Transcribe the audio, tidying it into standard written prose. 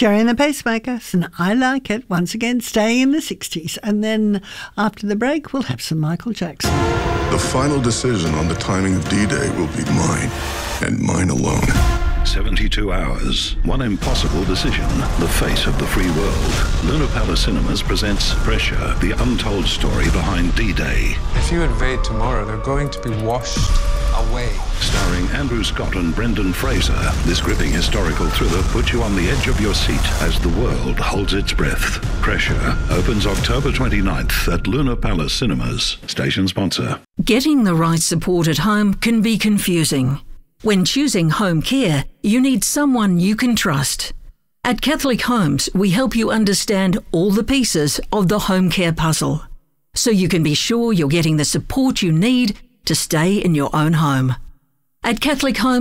Jerry and the Pacemakers, and I Like It, once again staying in the 60s. And then after the break, we'll have some Michael Jackson. The final decision on the timing of D-Day will be mine, and mine alone. 72 hours, one impossible decision, the face of the free world. Luna Palace Cinemas presents Pressure, the untold story behind D-Day. If you invade tomorrow, they're going to be washed away. Starring Andrew Scott and Brendan Fraser, this gripping historical thriller puts you on the edge of your seat as the world holds its breath. Pressure opens October 29th at Luna Palace Cinemas. Station sponsor. Getting the right support at home can be confusing. When choosing home care, you need someone you can trust. At Catholic Homes, we help you understand all the pieces of the home care puzzle, so you can be sure you're getting the support you need to stay in your own home. At Catholic Homes,